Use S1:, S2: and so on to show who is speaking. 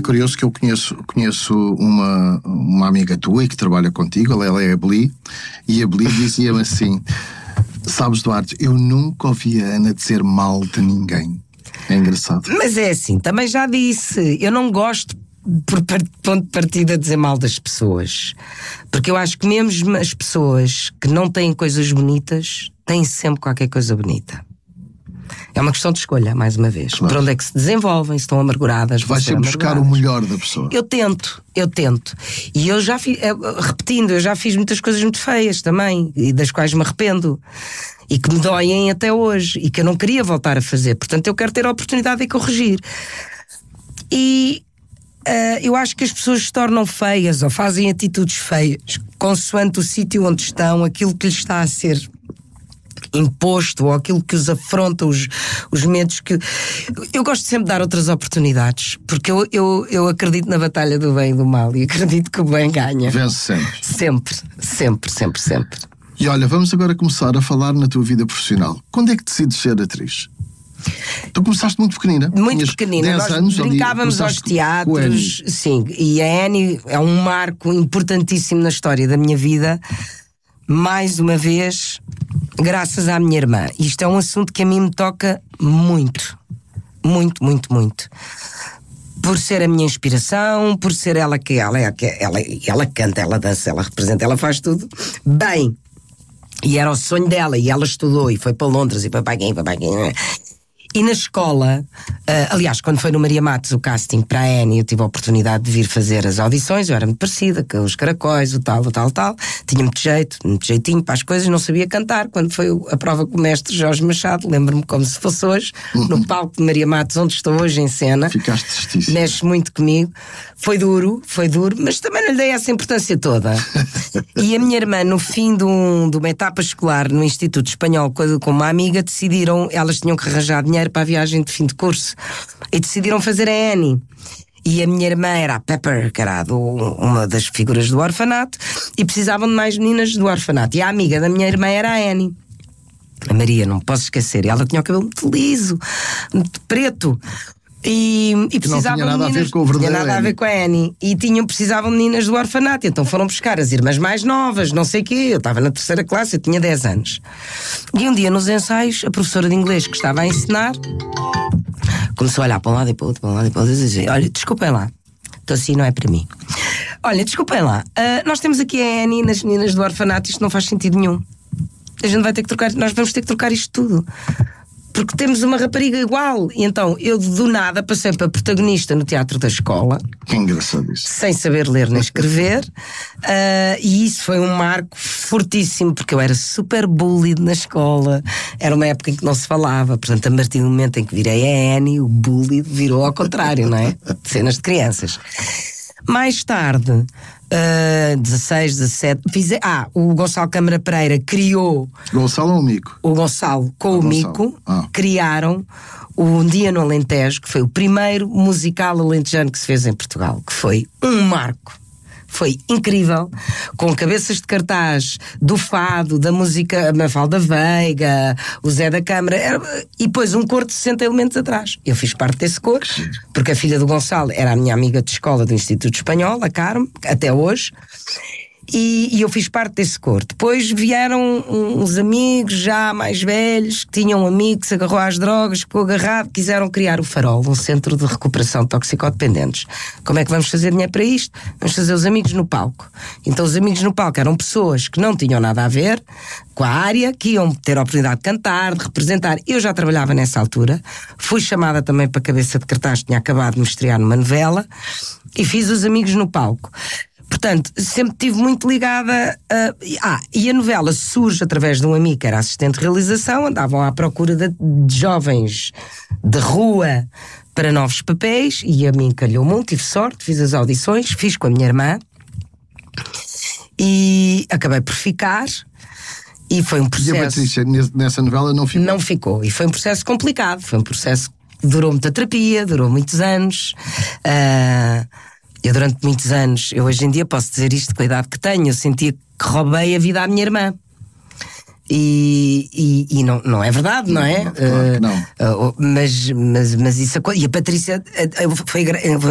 S1: curioso que eu conheço uma amiga tua e que trabalha contigo, ela é a Beli, e a Beli dizia-me assim: sabes, Duarte, eu nunca ouvi a Ana dizer mal de ninguém. É engraçado.
S2: Mas é assim, também já disse, eu não gosto por ponto de partida dizer mal das pessoas, porque eu acho que mesmo as pessoas que não têm coisas bonitas têm sempre qualquer coisa bonita. É uma questão de escolha, mais uma vez.
S1: Claro.
S2: Por onde é que se desenvolvem, se estão amarguradas.
S1: Vais sempre buscar o melhor da pessoa.
S2: Eu tento. E eu já fiz, repetindo, eu já fiz muitas coisas muito feias também, e das quais me arrependo, e que me doem até hoje, e que eu não queria voltar a fazer. Portanto, eu quero ter a oportunidade de corrigir. E eu acho que as pessoas se tornam feias ou fazem atitudes feias consoante o sítio onde estão, aquilo que lhes está a ser imposto ou aquilo que os afronta, os medos que... Eu gosto sempre de dar outras oportunidades, porque eu acredito na batalha do bem e do mal, e acredito que o bem ganha.
S1: Vence sempre.
S2: Sempre.
S1: E olha, vamos agora começar a falar na tua vida profissional. Quando é que decides ser atriz? Tu começaste muito pequenina.
S2: Muito pequenina.
S1: 10
S2: Nós
S1: anos,
S2: brincávamos aos teatros. Sim, e a Annie é um marco importantíssimo na história da minha vida. Mais uma vez, graças à minha irmã. Isto é um assunto que a mim me toca muito. Muito. Por ser a minha inspiração, por ser ela que ela canta, ela dança, ela representa, ela faz tudo bem. E era o sonho dela, e ela estudou, e foi para Londres, e papai quem. E na escola, aliás, quando foi no Maria Matos o casting para a Annie, eu tive a oportunidade de vir fazer as audições. Eu era muito parecida com os caracóis, o tal. Tinha muito jeitinho para as coisas, não sabia cantar. Quando foi a prova com o mestre Jorge Machado, lembro-me como se fosse hoje, no palco de Maria Matos, onde estou hoje em cena.
S1: Ficaste tristíssima.
S2: Mexe muito comigo. Foi duro, mas também não lhe dei essa importância toda. E a minha irmã, no fim de uma etapa escolar no Instituto Espanhol, com uma amiga, elas tinham que arranjar dinheiro para a viagem de fim de curso, e decidiram fazer a Annie. E a minha irmã era a Pepper, que era uma das figuras do orfanato, e precisavam de mais meninas do orfanato. E a amiga da minha irmã era a Annie, a Maria, não me posso esquecer. E ela tinha o cabelo muito liso, muito preto. E precisavam
S1: não tinha nada
S2: de meninas,
S1: a ver com o verdadeiro.
S2: Tinha nada a ver com a Annie. E precisavam de meninas do orfanato. Então foram buscar as irmãs mais novas, não sei o quê. Eu estava na 3ª classe, eu tinha 10 anos. E um dia nos ensaios, a professora de inglês que estava a ensinar começou a olhar para um lado e para o outro, e dizer: olha, desculpem lá, estou assim, não é para mim. Olha, desculpem lá, nós temos aqui a Annie nas meninas do orfanato, isto não faz sentido nenhum. A gente vai ter que trocar, nós vamos ter que trocar isto tudo, porque temos uma rapariga igual. E então eu do nada passei para protagonista no teatro da escola.
S1: Que engraçado isso.
S2: Sem saber ler nem escrever. E isso foi um marco fortíssimo, porque eu era super bullied na escola. Era uma época em que não se falava. Portanto, a partir do momento em que virei a Annie, o bullied virou ao contrário, não é? Cenas de crianças. Mais tarde, 16, 17, o Gonçalo Câmara Pereira criou...
S1: Gonçalo ou o Mico?
S2: O Gonçalo com o Mico criaram o Um Dia no Alentejo, que foi o primeiro musical alentejano que se fez em Portugal, que foi um marco. Foi incrível, com cabeças de cartaz do fado, da música, a Mafalda Veiga, o Zé da Câmara, e depois um coro de 60 elementos atrás. Eu fiz parte desse coro, porque a filha do Gonçalo era a minha amiga de escola do Instituto Espanhol, a Carme, até hoje, e eu fiz parte desse coro. Depois vieram uns amigos já mais velhos, que tinham um amigo que se agarrou às drogas, ficou agarrado, quiseram criar o Farol, um centro de recuperação de toxicodependentes. Como é que vamos fazer dinheiro para isto? Vamos fazer os amigos no palco. Então os amigos no palco eram pessoas que não tinham nada a ver com a área, que iam ter a oportunidade de cantar, de representar. Eu já trabalhava nessa altura, fui chamada também para cabeça de cartaz, tinha acabado de me estrear numa novela, e fiz os amigos no palco. Portanto, sempre estive muito ligada e a novela surge através de um amigo que era assistente de realização, andavam à procura de jovens de rua para novos papéis, e a mim calhou-me, tive sorte, fiz as audições, fiz com a minha irmã e acabei por ficar. E foi um processo... E a
S1: Patrícia nessa novela não ficou?
S2: Não ficou, e foi um processo complicado, foi um processo que durou muita terapia, durou muitos anos. Eu durante muitos anos, eu hoje em dia posso dizer isto com a idade que tenho, eu sentia que roubei a vida à minha irmã. E não é verdade, não é?
S1: Claro que não.
S2: Mas isso... E a Patrícia foi